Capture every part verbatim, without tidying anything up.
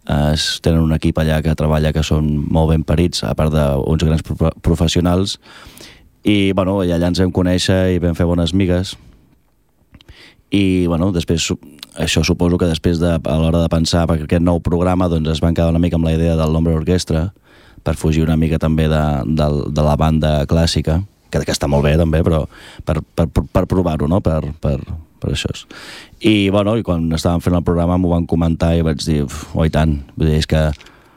es tenen un equip allà que treballa que són molt ben parits, a part d'uns grans pro professionals, i bueno, allà ens vam conèixer i vam fer bones migues, i bueno, després això suposo que després de, a l'hora de pensar per aquest nou programa doncs es van quedar una mica amb la idea del L'Ombra Orquestra per fugir una mica també de, de, de la banda clàssica, que, que està molt bé també, però per, per, per provar-ho, no? Per, per, per això. I bueno, i quan estàvem fent el programa m'ho van comentar i vaig dir, oh i tant, vull dir, és que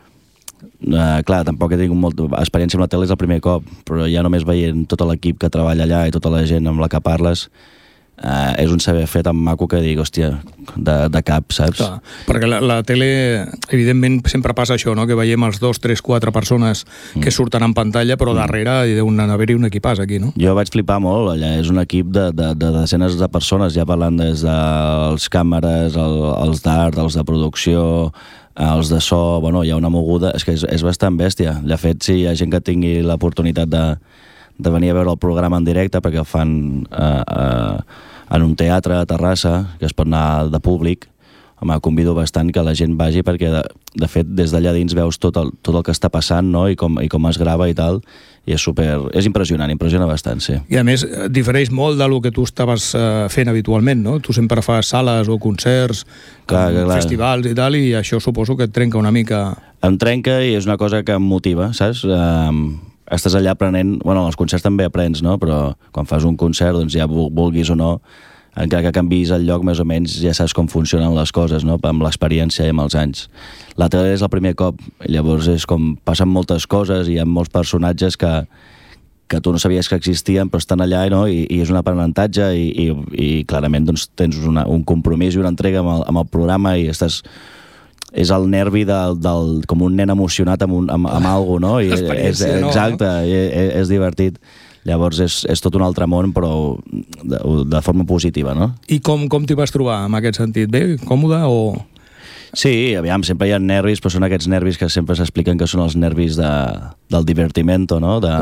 Uh, clar, tampoc he tingut molta experiència amb la tele, és el primer cop, però ja només veient tot l'equip que treballa allà i tota la gent amb la que parles, uh, és un saber fer tan maco que dic, hòstia, de, de cap, saps? Clar, perquè la, la tele, evidentment, sempre passa això, no? Que veiem els dos, tres, quatre persones que mm. surten en pantalla, però mm. darrere hi deu haver-hi un equipàs aquí, no? Jo vaig flipar molt, allà és un equip de, de, de desenes de persones, ja parlant des dels càmeres, el, els d'art, els de producció, els de so, bueno, hi ha una moguda, és que és, és bastant bèstia. De fet, si hi ha gent que tingui l'oportunitat de, de venir a veure el programa en directe, perquè el fan eh, eh, en un teatre a Terrassa, que es pot anar de públic, home, convido bastant que la gent vagi, perquè de, de fet des d'allà dins veus tot el, tot el que està passant, no? I, com, i com es grava i tal, i és super, és impressionant, impressiona bastant, sí. I a més, difereix molt del que tu estaves uh, fent habitualment, no? Tu sempre fas sales o concerts, clar, clar, clar. festivals i tal, i això suposo que et trenca una mica... Em trenca i és una cosa que em motiva, saps? Um, estàs allà aprenent, bueno, els concerts també aprens, no? Però quan fas un concert, doncs ja vulguis o no, encara que canvis el lloc, més o menys ja saps com funcionen les coses, no? Amb l'experiència i amb els anys. La tele és el primer cop, llavors és com passen moltes coses i hi ha molts personatges que, que tu no sabies que existien, però estan allà, no? I, i és un aprenentatge i, i, i clarament doncs, tens una, un compromís i una entrega amb el, amb el programa i estàs... És el nervi del, del, com un nen emocionat amb, un, amb, amb alguna cosa, no? I és, exacte, no? és, és divertit. Llavors és, és tot un altre món, però de, de forma positiva, no? I com, com t'hi vas trobar, en aquest sentit? Bé, còmode o...? Sí, aviam, sempre hi ha nervis, però són aquests nervis que sempre s'expliquen que són els nervis de, del divertimento, no? De,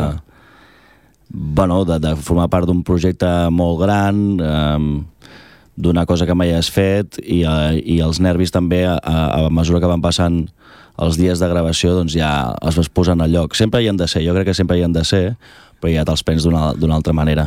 bueno, de, de formar part d'un projecte molt gran, eh, d'una cosa que mai has fet, i, eh, i els nervis també, a, a mesura que van passant els dies de gravació, doncs ja els vas posant al lloc. Sempre hi han de ser, jo crec que sempre hi han de ser, però ja te'ls prens d'una altra manera.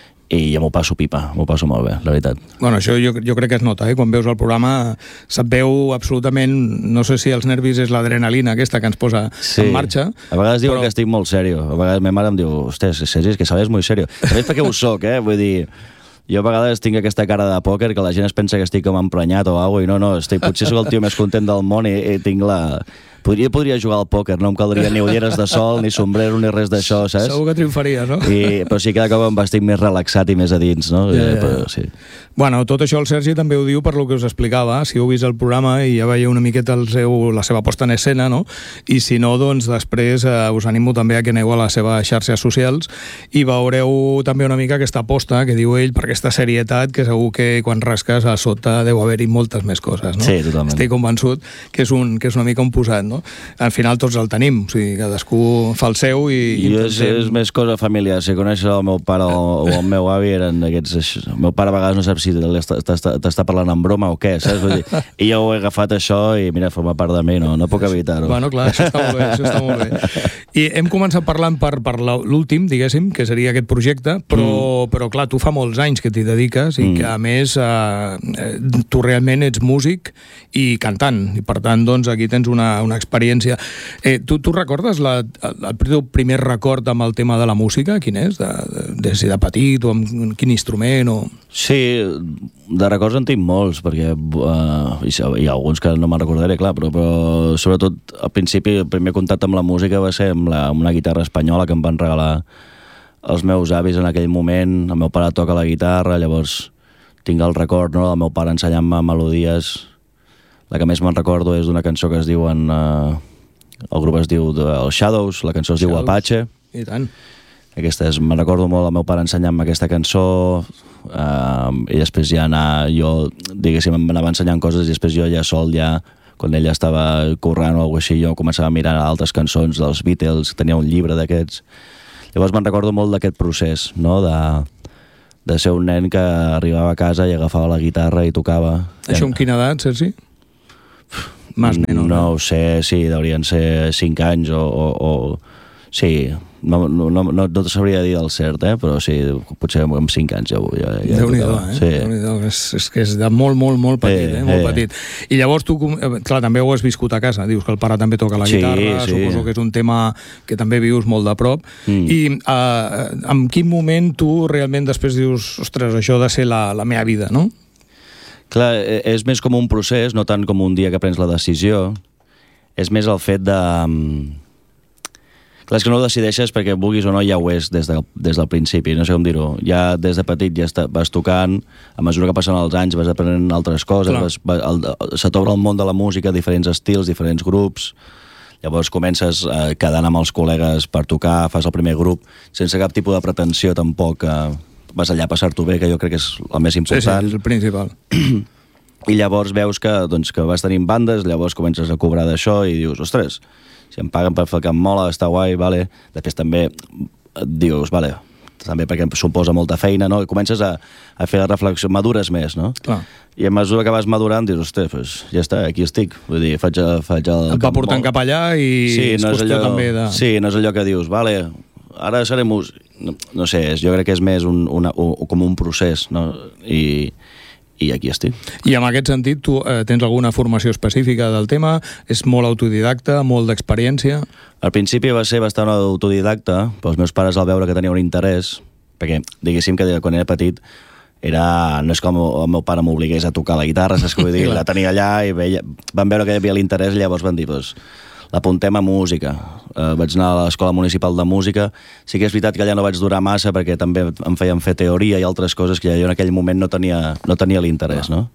I ja m'ho passo pipa, m'ho passo molt bé, la veritat. Bueno, això jo, jo crec que es nota, eh? Quan veus el programa se't veu absolutament, no sé si els nervis és l'adrenalina aquesta que ens posa sí. en marxa. A vegades diuen però... que estic molt serio, a vegades ma mare em diu, hòstia, Sergi, és que sabes molt serio. Sabés perquè ho soc, eh? Vull dir, jo a vegades tinc aquesta cara de pòquer que la gent es pensa que estic com emprenyat o alguna cosa, i no, no, estic, potser sóc el tio més content del món i, i tinc la... Podria, podria jugar al pòquer, no em caldria ni ulleres de sol, ni sombrero, ni res d'això, saps? Segur que triomfaria, no? I, però sí, cada cop em estic més relaxat i més a dins, no? Ja, ja. Però, sí. Bueno, tot això el Sergi també ho diu per lo que us explicava, si heu vist el programa i ja veieu una miqueta el seu, la seva posta en escena, no? I si no, doncs després eh, us animo també a que aneu a les seves xarxes socials i veureu també una mica aquesta aposta que diu ell per aquesta serietat, que segur que quan rasques a sota deu haver-hi moltes més coses, no? Sí, totalment. Estic convençut que és, un, que és una mica un posat, no? Al final tots el tenim, o sigui, cadascú fa el seu i... I és, és més cosa familiar, si coneixes el meu pare o, o el meu avi eren aquests... El meu pare a vegades no sap si t'està parlant en broma o què, saps? Vull dir, i jo ho he agafat això i mira, forma part de mi, no, no puc evitar-ho. Bueno, clar, això està molt bé, això està molt bé. I hem començat parlant per, per l'últim, diguéssim, que seria aquest projecte, però, mm. però clar, tu fa molts anys que t'hi dediques i mm. que a més eh, tu realment ets músic i cantant, i per tant, doncs, aquí tens una, una experiència. Eh, tu, tu recordes la, el, el teu primer record amb el tema de la música? Quin és? De, de, de, si de petit o amb quin instrument? O... Sí, de records en tinc molts, perquè uh, hi, hi ha alguns que no me'n recordaré, clar, però, però sobretot al principi el primer contacte amb la música va ser amb, la, amb una guitarra espanyola que em van regalar els meus avis en aquell moment. El meu pare toca la guitarra, llavors tinc el record, no?, del meu pare ensenyant-me melodies. La que més me'n recordo és d'una cançó que es diuen... Uh, el grup es diu els Shadows, la cançó es Shadows. diu Apache. I tant. Aquesta és, me'n recordo molt el meu pare ensenyant-me aquesta cançó, uh, i després ja anar, jo, diguéssim, m'anava ensenyant coses i després jo ja sol, ja, quan ella estava currant o alguna cosa així, jo començava a mirar altres cançons dels Beatles, tenia un llibre d'aquests. Llavors me'n recordo molt d'aquest procés, no?, de, de ser un nen que arribava a casa i agafava la guitarra i tocava. Això amb quina edat, Sergi? més o menys. No ho sé, sí, deurien ser cinc anys o... o, o... Sí, no, no, no, no te sabria dir del cert, eh? Però sí, potser amb cinc anys ja... ja, ja Déu-n'hi-do, eh? Sí. Déu-n'hi-do, és, és que és de molt, molt, molt petit, eh? eh? Molt petit. I llavors tu, clar, també ho has viscut a casa, dius que el pare també toca la sí, guitarra, sí. Suposo que és un tema que també vius molt de prop. Mm. I uh, en quin moment tu realment després dius, ostres, això ha de ser la, la meva vida, no? Clar, és més com un procés, no tant com un dia que prens la decisió. És més el fet de... Clar, és que no ho decideixes perquè vulguis o no ja ho és des, de, des del principi, no sé com dir-ho. Ja des de petit ja està, vas tocant, a mesura que passen els anys vas aprenent altres coses, vas, vas, el, se t'obre el món de la música, diferents estils, diferents grups, llavors comences eh, quedant amb els col·legues per tocar, fas el primer grup, sense cap tipus de pretensió tampoc, eh, vas allà a passar-t'ho bé, que jo crec que és el més important. Sí, sí, és el principal. I llavors veus que, doncs, que vas tenint bandes, llavors comences a cobrar d'això i dius, ostres, si em paguen per fer el que em mola, està guai, vale. Després també et dius, vale, també perquè suposa molta feina, no? I comences a, a fer la reflexió, madures més, no? Clar. I a mesura que vas madurant dius, ostres, pues, ja està, aquí estic. Vull dir, faig, faig el... Et va portant cap allà i sí, és no és qüestió allò, també de... Sí, no és allò que dius, vale, ara seré músic... No, no sé, jo crec que és més un, una, un, com un procés, no? I... i aquí estic. I en aquest sentit, tu eh, tens alguna formació específica del tema? És molt autodidacta, molt d'experiència? Al principi va ser bastant autodidacta, però els meus pares al veure que tenia un interès, perquè diguéssim que quan era petit era, no és com el meu pare m'obligués a tocar la guitarra, saps què vull dir? La tenia allà i veia, van veure que hi havia l'interès i llavors van dir, pues, l'apuntem a música. Uh, vaig anar a l'Escola Municipal de Música. Sí que és veritat que allà no vaig durar massa perquè també em feien fer teoria i altres coses que jo en aquell moment no tenia, no tenia l'interès, no?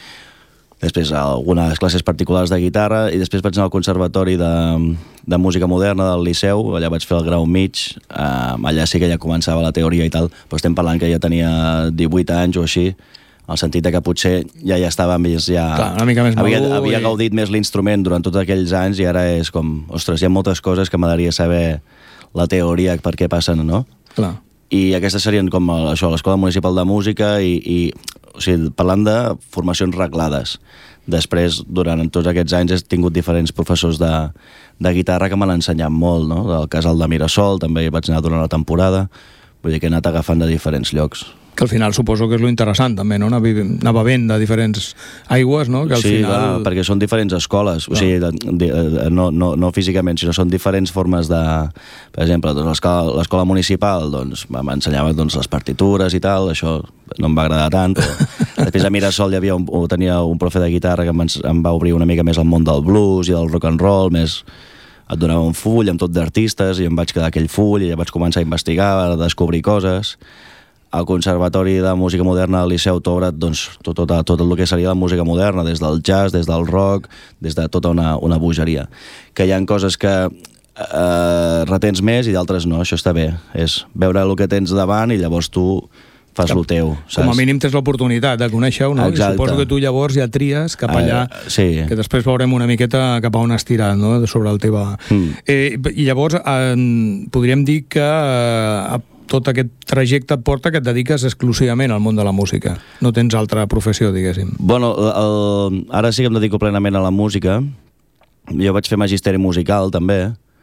Després algunes classes particulars de guitarra i després vaig anar al Conservatori de, de Música Moderna del Liceu, allà vaig fer el grau mig, uh, allà sí que ja començava la teoria i tal, però estem parlant que ja tenia divuit anys o així, en el sentit que potser ja ja estava més... Ja, clar, una mica més havia, madur havia i... gaudit més l'instrument durant tots aquells anys i ara és com, ostres, hi ha moltes coses que m'agradaria saber la teoria per què passen, no? Clar. I aquestes serien com això, l'Escola Municipal de Música i, i o sigui, parlant de formacions reglades. Després, durant tots aquests anys, he tingut diferents professors de, de guitarra que m'han ensenyat molt, no? Del Casal de Mirasol, també hi vaig anar durant la temporada, vull dir que he anat agafant de diferents llocs. Que al final suposo que és lo interessant també, no? Anar, anar bevent de diferents aigües, no? Que al sí, final... clar, perquè són diferents escoles, clar. O sigui, de, de, no, no, no físicament, sinó són diferents formes de... Per exemple, doncs, l'escola municipal doncs, m'ensenyava doncs, les partitures i tal, això no em va agradar tant, però després a Mirasol hi havia un, tenia un profe de guitarra que em va obrir una mica més al món del blues i del rock and roll, més... et donava un full amb tot d'artistes i em vaig quedar aquell full i ja vaig començar a investigar, a descobrir coses. Al Conservatori de Música Moderna del Liceu t'obre doncs, tot, tot, tot el que seria la música moderna, des del jazz, des del rock, des de tota una, una bogeria. Que hi ha coses que eh, retens més i d'altres no, això està bé. És veure el que tens davant i llavors tu fas el teu, saps? Com a mínim tens l'oportunitat de conèixer-ho, no? I suposo que tu llavors ja tries cap allà, uh, sí. que després veurem una miqueta cap a on has tirat, no?, sobre el teva... Mm. Eh, I llavors eh, podríem dir que eh, tot aquest trajecte et porta que et dediques exclusivament al món de la música. No tens altra professió, diguéssim. Bueno, el, ara sí que em dedico plenament a la música. Jo vaig fer magisteri musical, també.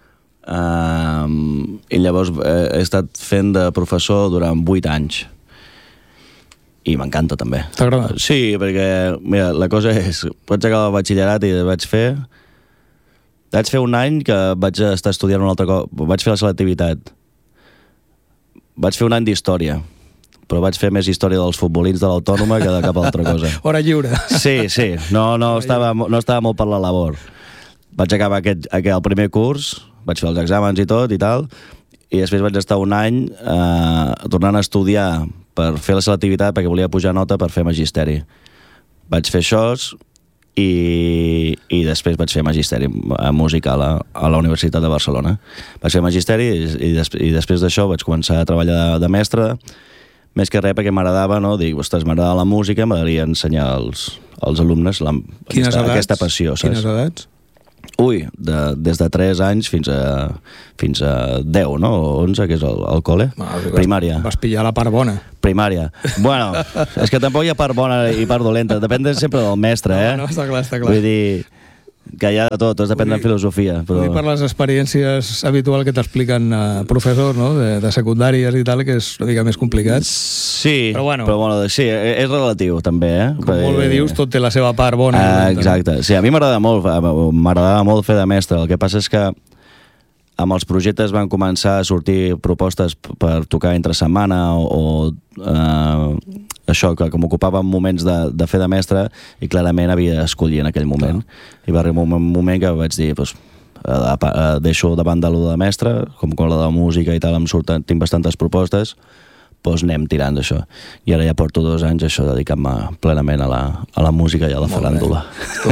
Uh, I llavors eh, he estat fent de professor durant vuit anys. I m'encanta, també. T'agrada? Sí, perquè, mira, la cosa és... Vaig acabar el batxillerat i vaig fer... Vaig fer un any que vaig estar estudiant un altre cop. Vaig fer la selectivitat. Vaig fer un any d'història, però vaig fer més història dels futbolins de l'Autònoma que de cap altra cosa. Hora lliure. Sí, sí. No, no, estava, no estava molt per la labor. Vaig acabar aquest, aquest, el primer curs, vaig fer els exàmens i tot i tal, i després vaig estar un any eh, tornant a estudiar per fer la selectivitat perquè volia pujar nota per fer magisteri. Vaig fer això i, i després vaig fer magisteri musical a, a la Universitat de Barcelona. Vaig fer magisteri i, i, des, i després d'això vaig començar a treballar de, de mestre, més que res perquè m'agradava, no? Dic, ostres, m'agradava la música, m'agradaria ensenyar als, als alumnes la, aquesta, aquesta passió, saps? Quines edats? Ui, de, des de tres anys fins a, fins a deu, no? O onze, que és el, el col·le. Ah, primària. Vas pillar la part bona. Primària. Bueno, és que tampoc hi ha part bona i part dolenta. Depèn sempre del mestre, eh? No, no, està clar, està clar. Vull dir, que hi ha de tot, tot depèn de filosofia. Però... per les experiències habituals que t'expliquen uh, professors, no?, de, de secundàries i tal, que és una mica més complicat. Sí, però bueno, però bueno, sí, és relatiu també, eh? Com molt bé dius, tot té la seva part bona. Uh, exacte, sí, a mi m'agrada molt, m'agradava molt fer de mestre, el que passa és que amb els projectes van començar a sortir propostes per tocar entre setmana o, o eh, això, que, que m'ocupava moments de, de fer de mestre i clarament havia d'escollir en aquell moment. Clar. I va arribar un moment que vaig dir, pues, eh, eh, deixo de banda allò de mestre, com con la de música i tal, em surten, tinc bastantes propostes, doncs anem tirant d'això. I ara ja porto dos anys això, dedicant-me plenament a la, a la música i a la faràndula.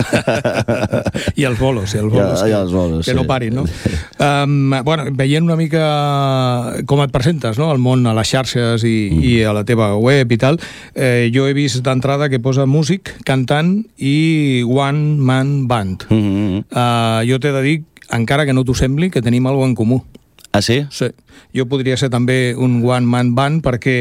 I als bolos, i als bolos. I, que, i als bolos, que sí. no parin, no? Um, bueno, veient una mica com et presentes, no?, al món, a les xarxes i, mm. i a la teva web i tal, eh, jo he vist d'entrada que posa músic, cantant i one man band. Mm -hmm. uh, jo t'he de dir, encara que no t'ho sembli, que tenim alguna en comú. Ah, sí? Sí. Jo podria ser també un one-man band perquè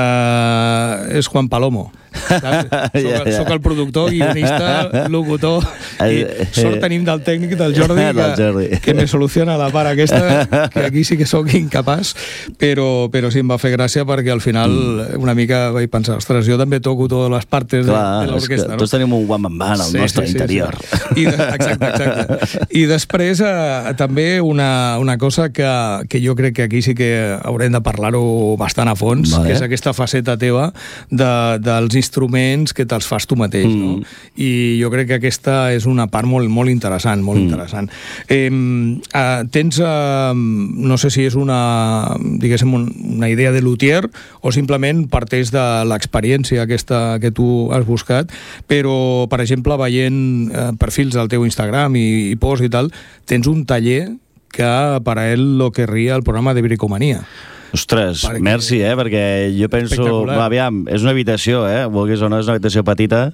eh, és Juan Palomo. Soc, yeah, yeah. soc el productor, guionista, locutor, i sort tenim del tècnic del Jordi, que, que me soluciona la part aquesta, que aquí sí que sóc incapaç, però, però sí em va fer gràcia perquè al final mm. una mica vaig pensar, ostres, jo també toco totes les parts de, de l'orquestra. No? Tots tenim un one-man band al sí, nostre sí, interior. Sí, sí. I de, exacte, exacte. I després eh, també una, una cosa que, que jo crec que aquí sí que haurem de parlar-ho bastant a fons, vale. Que és aquesta faceta teva de, dels instruments que te'ls fas tu mateix, mm. no? I jo crec que aquesta és una part molt, molt interessant, molt mm. interessant. Eh, eh, tens, eh, no sé si és una, diguéssim, una idea de luthier o simplement parteix de l'experiència aquesta que tu has buscat, però, per exemple, veient eh, perfils del teu Instagram i, i posts i tal, tens un taller que per a ell lo querria el programa de Bricomanía. Ostres, perquè... merci, eh? Perquè jo penso... Va, aviam, és una habitació, eh? Vulguis o no, és una habitació petita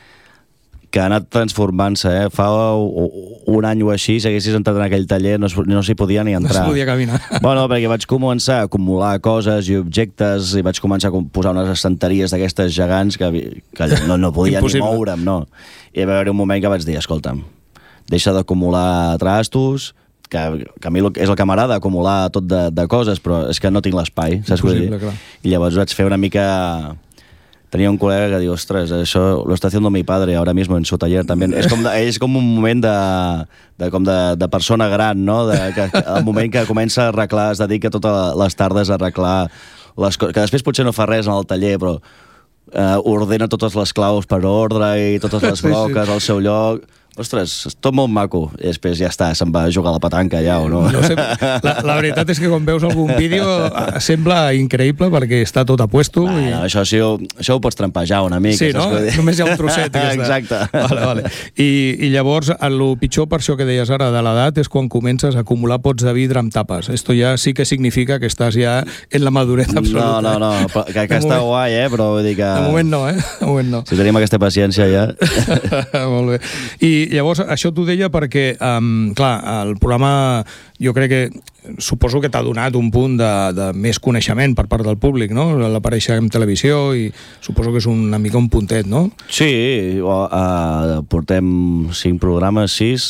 que ha anat transformant-se, eh? Fa un any o així, si haguessis entrat en aquell taller, no, no s'hi podia ni entrar. No s'hi podia caminar. Bueno, perquè vaig començar a acumular coses i objectes i vaig començar a posar unes estanteries d'aquestes gegants que, que no, no podia ni moure'm, no. I va haver un moment que vaig dir, escolta'm, deixa d'acumular trastos, que, que a mi és el que m'agrada, acumular tot de, de coses, però és que no tinc l'espai, saps què vull dir? Clar. I llavors vaig fer una mica... Tenia un col·lega que diu, ostres, això lo está haciendo mi padre ahora mismo en su taller també. És com, de, és com un moment de, de, com de, de persona gran, no? De, que, el moment que comença a arreglar, es dedica totes les tardes a arreglar les coses, que després potser no fa res en el taller, però eh, ordena totes les claus per ordre i totes les bloques sí, sí. al seu lloc. Ostres, és tot molt maco. I després ja està, se'n va a jugar a la petanca ja, o no? no sé, la, la veritat és que quan veus algun vídeo sembla increïble perquè està tot a puesto. Va, i... no, això, això, això ho pots trampejar una mica. Sí, no? Només hi ha un trosset. Exacte. Vale, vale. I, I llavors, el pitjor per això que deies ara de l'edat és quan comences a acumular pots de vidre amb tapes. Esto ja sí que significa que estàs ja en la maduresa absoluta. No, no, no, que, que està guai, eh? Però vull dir que... De moment no, eh? De moment no. Si tenim aquesta paciència ja... Molt bé. I llavors, això t'ho deia perquè, um, clar, el programa jo crec que suposo que t'ha donat un punt de, de més coneixement per part del públic, no? L'aparèixer en televisió i suposo que és una mica un puntet, no? Sí, uh, portem cinc programes, sis,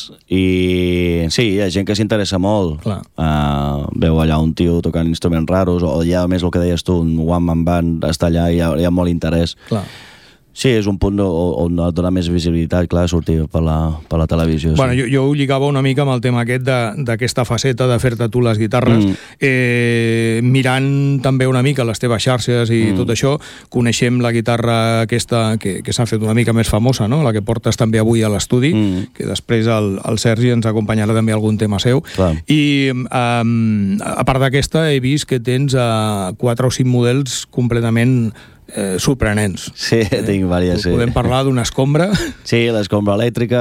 i sí, hi ha gent que s'interessa molt. Uh, veu allà un tio tocant instruments raros, o ja més el que deies tu, un one-man band, està allà i hi ha, hi ha molt interès. Clar. Sí, és un punt on et dona més visibilitat, clar, sortir per la, per la televisió. Bueno, sí. jo, jo ho lligava una mica amb el tema aquest d'aquesta faceta de fer-te tu les guitarres, mm. eh, mirant també una mica les teves xarxes i mm. tot això, coneixem la guitarra aquesta que, que s'ha fet una mica més famosa, no? La que portes també avui a l'estudi, mm. que després el, el Sergi ens acompanyarà també algun tema seu. Clar. I um, a part d'aquesta he vist que tens uh, quatre o cinc models completament Eh, sorprenents. Sí, eh, tinc diverses, sí. Podem parlar d'una escombra? Sí, l'escombra elèctrica,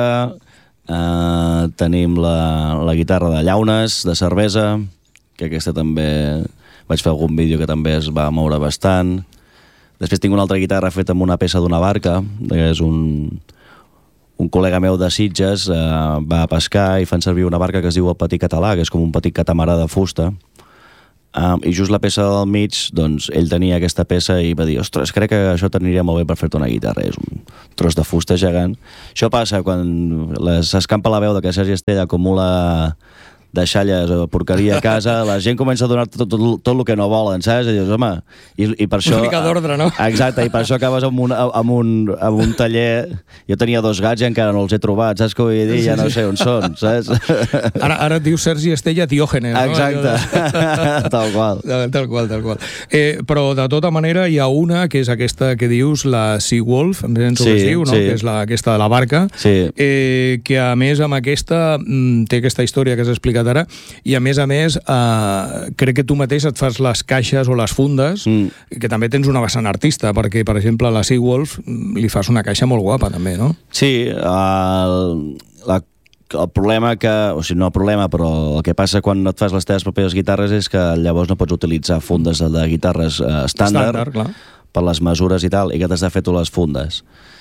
eh, tenim la, la guitarra de llaunes, de cervesa, que aquesta també... Vaig fer algun vídeo que també es va moure bastant. Després tinc una altra guitarra feta amb una peça d'una barca, que és un... Un col·lega meu de Sitges eh, va a pescar i fan servir una barca que es diu el Petit Català, que és com un petit catamarà de fusta. Um, I just la peça del mig, doncs, ell tenia aquesta peça i va dir, ostres, crec que això t'aniria molt bé per fer-te una guitarra. És un tros de fusta gegant. Això passa quan s'escampa la veu de que Sergi Estella acumula deixalles o porqueria a casa, la gent comença a donar-te tot, tot, tot el que no volen, saps? I dius, home, i, i per això... Una mica d'ordre, no? Exacte, i per això acabes amb un, amb, un, amb un taller... Jo tenia dos gats i encara no els he trobat, saps què vull dir? Ja no sé on són, saps? Ara, ara et diu Sergi Estella Diògenes, no? Exacte, tal qual. Tal qual, tal qual. Eh, però, de tota manera, hi ha una, que és aquesta que dius, la Seawolf, em sento que es diu, no? Sí. Que és la, aquesta de la barca, sí. eh, que a més amb aquesta mm, té aquesta història que has explicat ara, i a més a més eh, crec que tu mateix et fas les caixes o les fundes, mm. que també tens una vessant artista, perquè per exemple a la Seawolf li fas una caixa molt guapa també, no? Sí, el, la, el problema que, o sigui, no el problema, però el que passa quan et fas les teves pròpies guitarres és que llavors no pots utilitzar fundes de guitarres eh, estàndard, estàndard clar. Per les mesures i tal, i que t'has de fer tu les fundes.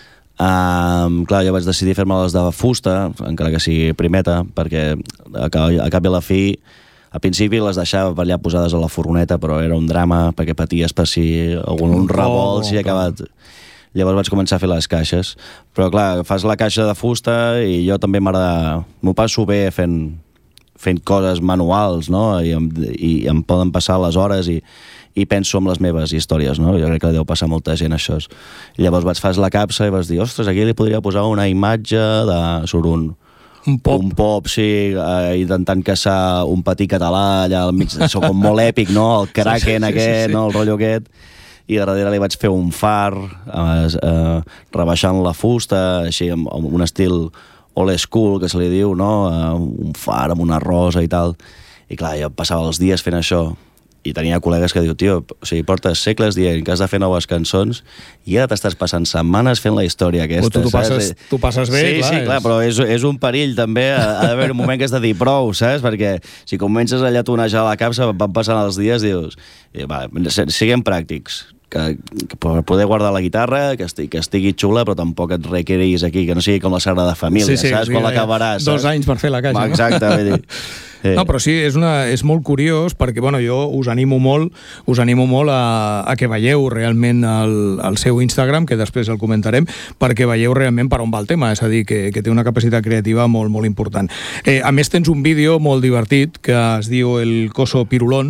Um, clar, jo vaig decidir fer-me les de fusta, encara que sigui primeta, perquè a, a cap i a la fi, al principi les deixava per allà posades a la furgoneta, però era un drama perquè paties per si algun un revolt s'hi ha acabat. Llavors vaig començar a fer les caixes, però clar, fas la caixa de fusta i jo també m'agrada, m'ho passo bé fent, fent coses manuals, no? I, i em poden passar les hores i i penso en les meves històries, no? Jo crec que deu passar molta gent això. I llavors vaig fer la capsa i vas dir, ostres, aquí li podria posar una imatge de, sobre un, un pop, un pop sí, eh, intentant caçar un patí català allà al mig, això com molt èpic, no? El Kraken sí, sí, sí, aquest, sí, sí. No? El rotllo aquest. I darrere li vaig fer un far, eh, eh, rebaixant la fusta, així, amb, amb un estil old school, que se li diu, no? Eh, un far amb una rosa i tal. I clar, jo passava els dies fent això. I tenia col·legues que diu, tio, o sigui, portes segles dient que has de fer noves cançons i ara t'estàs passant setmanes fent la història aquesta. Tu, tu, passes, tu passes bé, sí, clar. Sí, clar, però és, és un perill també, ha d'haver un moment que has de dir prou, saps? Perquè si comences a llatonejar la capsa, van passant els dies, dius, va, siguem pràctics, que, que per poder guardar la guitarra, que estigui, que estigui xula, però tampoc et requeris aquí, que no sigui com la Sagrada Família, sí, sí, saps? Sí, quan l'acabaràs, dos anys per fer la caixa. Exacte, no? vull dir... Sí. No, però sí, és, una, és molt curiós perquè bueno, jo us animo molt us animo molt a, a que veieu realment el, el seu Instagram, que després el comentarem, perquè veieu realment per on va el tema, és a dir, que, que té una capacitat creativa molt, molt important. Eh, a més, tens un vídeo molt divertit que es diu El Coso Pirulón,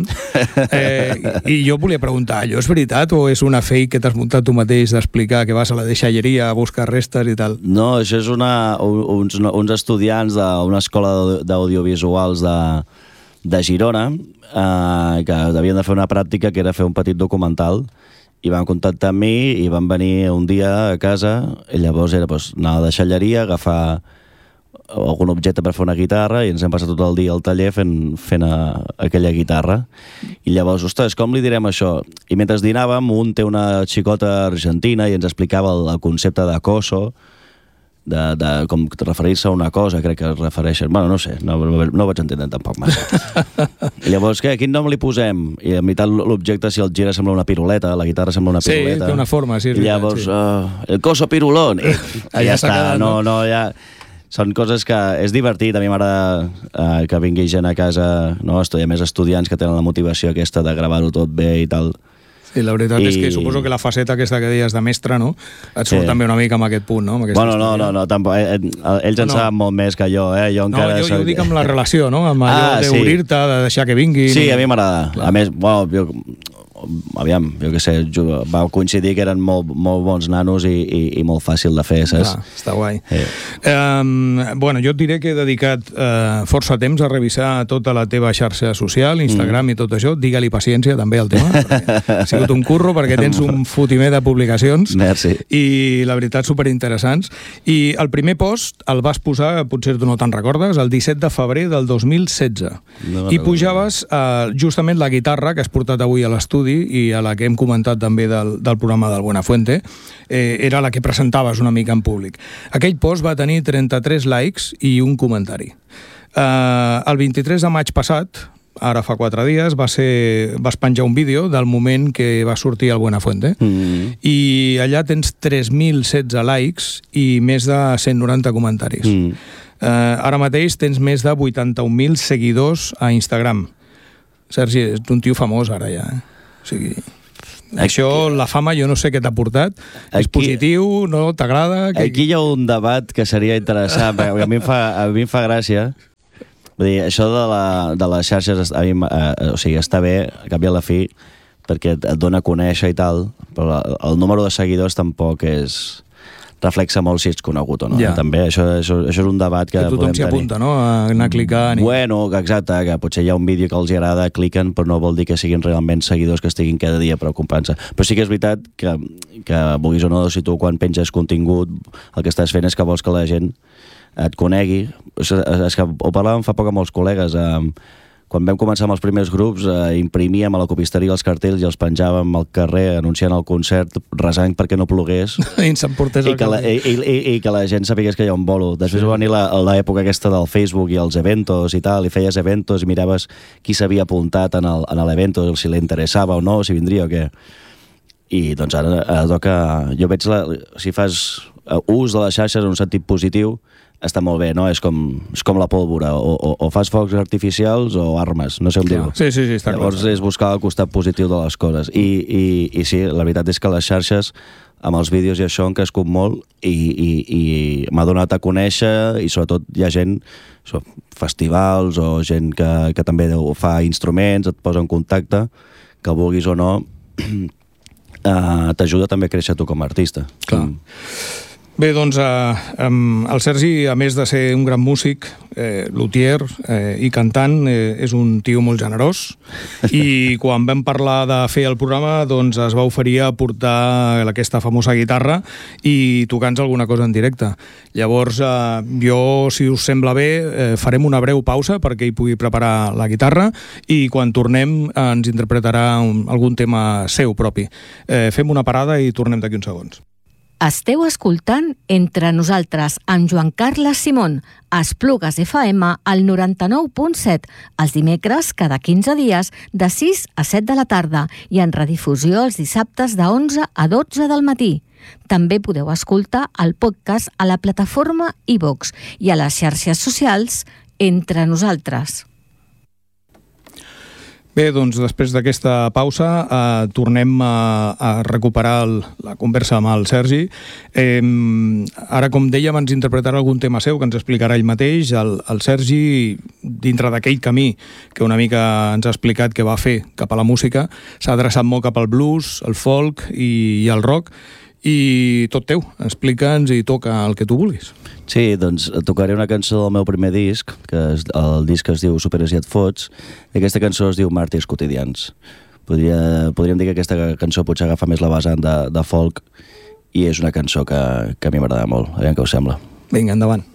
eh, i jo volia preguntar, allò és veritat o és una fake que t'has muntat tu mateix d'explicar que vas a la deixalleria a buscar restes i tal? No, això és una, uns, uns estudiants d'una escola d'audiovisuals de de Girona, eh, que havien de fer una pràctica que era fer un petit documental i van contactar amb mi i van venir un dia a casa i llavors era doncs, anar a la deixalleria, agafar algun objecte per fer una guitarra i ens hem passat tot el dia al taller fent, fent a, aquella guitarra i llavors, ostres, com li direm això? I mentre dinàvem, un té una xicota argentina i ens explicava el, el concepte de coso, de, de com referir-se a una cosa, crec que es refereixen... Bueno, no sé, no, no, no ho vaig entendre tampoc massa. I llavors, què? Quin nom li posem? I en veritat l'objecte, si el gira, sembla una piruleta, la guitarra sembla una piruleta. Sí, té una forma, sí. És I llavors, sí. uh, el coso pirulón. I, i ja està, quedat, no, no, ja... Són coses que és divertit, a mi m'agrada uh, que vingui gent a casa, no? A més estudiants que tenen la motivació aquesta de gravar-ho tot bé i tal. I la veritat I... és que suposo que la faceta aquesta que deies de mestre, no? Et surt sí. també una mica amb aquest punt, no? Bueno, no, no, no, tampoc, eh, ells en no. saben molt més que jo, eh? Jo encara no, jo, soc... jo ho dic amb la relació, no? Amb allò ah, d'obrir-te, sí. de deixar que vinguin... Sí, a mi m'agrada. A més, bueno, jo... aviam, jo què sé, va coincidir que eren molt, molt bons nanos i, i, i molt fàcil de fer, saps? Ah, està guai. Sí. Um, bueno, jo et diré que he dedicat uh, força temps a revisar tota la teva xarxa social, Instagram mm. i tot això. Digue-li paciència també al tema, perquè ha sigut un curro perquè tens un fotimer de publicacions. Merci. I la veritat, superinteressants. I el primer post el vas posar, potser tu no te'n recordes, el disset de febrer del dos mil setze. No, I pujaves uh, justament la guitarra que has portat avui a l'estudi i a la que hem comentat també del, del programa del Buenafuente, eh, era la que presentaves una mica en públic. Aquell post va tenir trenta-tres likes i un comentari. Eh, el vint-i-tres de maig passat, ara fa quatre dies, va ser, vas penjar un vídeo del moment que va sortir el Buenafuente, mm. i allà tens tres mil setze likes i més de cent noranta comentaris. Mm. Eh, ara mateix tens més de vuitanta-un mil seguidors a Instagram. Sergi, ets un tio famós ara ja, eh? O sigui... Això, la fama, jo no sé què t'ha portat. Aquí, és positiu, no? T'agrada? Que... Aquí hi ha un debat que seria interessant, perquè a mi em fa, a mi em fa gràcia. Vull dir, això de, la, de les xarxes, a mi, eh, o sigui, està bé, a cap i a la fi, perquè et dona a conèixer i tal, però el número de seguidors tampoc és... reflexa molt si ets conegut o no. Ja. També això, això, això és un debat que, que tothom s'hi apunta, no? A anar clicant. I... Bueno, exacte, que potser hi ha un vídeo que els agrada, cliquen, però no vol dir que siguin realment seguidors que estiguin cada dia preocupant-se. Però sí que és veritat que, que vulguis o no, si tu quan penges contingut, el que estàs fent és que vols que la gent et conegui. És, és que ho parlàvem fa poc amb els col·legues, eh, quan vam començar amb els primers grups, eh, imprimíem a la copisteria els cartells i els penjàvem al carrer anunciant el concert, resant perquè no plogués i s'emportés i, que la, i, i, i que la gent sapigués que hi ha un bolo. Després sí. Va venir l'època aquesta del Facebook i els eventos i tal, i feies eventos i miraves qui s'havia apuntat en l'evento, si li interessava o no, si vindria o què. I doncs ara, ara toca... Jo veig la, si fas ús de les xarxes en un sentit positiu, està molt bé, no? És com, és com la pólvora, o, o, o fas focs artificials o armes, no sé com dir-ho. Sí, sí, sí, està Llavors clar. És buscar el costat positiu de les coses. I, i, i sí, la veritat és que les xarxes, amb els vídeos i això, han crescut molt i, i, i m'ha donat a conèixer, i sobretot hi ha gent, so, festivals o gent que, que també fa instruments, et posa en contacte, que vulguis o no, eh, t'ajuda també a créixer tu com a artista. Clar. Mm. Bé, doncs, eh, el Sergi, a més de ser un gran músic, eh, luthier eh, i cantant, eh, és un tio molt generós, i quan vam parlar de fer el programa, doncs es va oferir a portar aquesta famosa guitarra i tocar-nos alguna cosa en directe. Llavors, eh, jo, si us sembla bé, eh, farem una breu pausa perquè hi pugui preparar la guitarra i quan tornem ens interpretarà un, algun tema seu propi. Eh, fem una parada i tornem d'aquí uns segons. Esteu escoltant Entre Nosaltres amb Joan Carles Simón, a Esplugues F M al noranta-nou punt set, els dimecres cada quinze dies de sis a set de la tarda i en redifusió els dissabtes de onze a dotze del matí. També podeu escoltar el podcast a la plataforma iVox i a les xarxes socials Entre Nosaltres. Bé, doncs després d'aquesta pausa eh, tornem a, a recuperar el, la conversa amb el Sergi. Eh, ara, com dèiem, ens interpretarà algun tema seu que ens explicarà ell mateix. El, el Sergi, dintre d'aquell camí que una mica ens ha explicat que va fer cap a la música, s'ha adreçat molt cap al blues, el folk i, i el rock. I tot teu, explica'ns i toca el que tu vulguis. Sí, doncs tocaré una cançó del meu primer disc, que és, el disc es diu Superes i et fots, i aquesta cançó es diu Màrtirs quotidians. Podria, podríem dir que aquesta cançó potser agafa més la vessant de, de folk i és una cançó que, que a mi m'agrada molt, aviam què us sembla. Vinga, endavant.